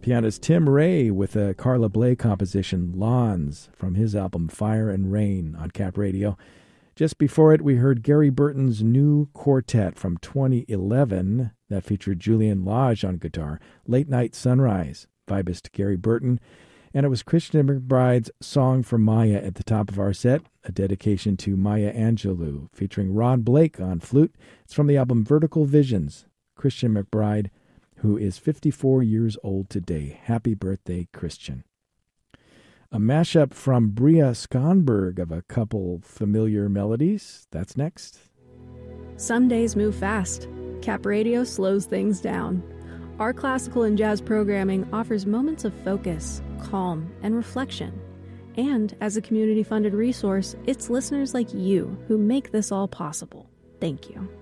Pianist Tim Ray with a Carla Bley composition, Lawns, from his album Fire and Rain on Cap Radio. Just before it, we heard Gary Burton's new quartet from 2011 that featured Julian Lage on guitar, Late Night Sunrise, vibist Gary Burton. And it was Christian McBride's Song for Maya at the top of our set, a dedication to Maya Angelou, featuring Ron Blake on flute. It's from the album Vertical Visions. Christian McBride, who is 54 years old today. Happy birthday, Christian. A mashup from Bria Skonberg of a couple familiar melodies. That's next. Some days move fast. Cap Radio slows things down. Our classical and jazz programming offers moments of focus, calm, and reflection. And as a community-funded resource, it's listeners like you who make this all possible. Thank you.